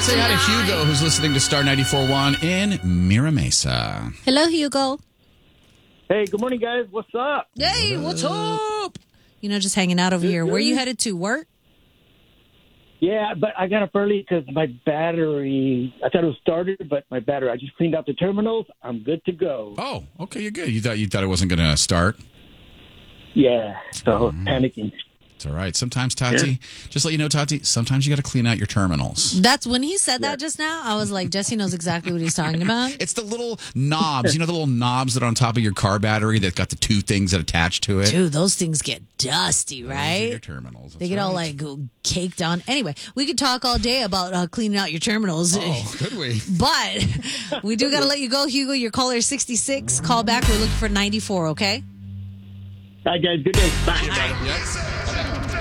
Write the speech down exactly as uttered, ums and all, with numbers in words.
say hi to Hugo, who's listening to Star ninety-four point one in Mira Mesa. Hello, Hugo. Hey, good morning, guys. What's up? Hey, what's up? You know, just hanging out over Good, here. Where good. you headed to? Work? Yeah, but I got up early because my battery, I thought it was started, but my battery, I just cleaned out the terminals. I'm good to go. Oh, okay, you're good. You thought you thought it wasn't going to start? Yeah, so Mm. panicking. It's all right. Sometimes, Tati, Yeah. just let you know, Tati, sometimes you got to clean out your terminals. That's when he said that just now. I was like, Jesse knows exactly what he's talking about. It's the little knobs. You know the little knobs that are on top of your car battery that got the two things that attach to it? Dude, those things get dusty, Those are right? your terminals. They That's get all right. like go- caked on. Anyway, we could talk all day about uh, cleaning out your terminals. Oh, could we? But we do got to let you go, Hugo. Your caller is sixty-six. Call back. We're looking for ninety-four, okay? Hi, guys. Good day. Bye. Yes.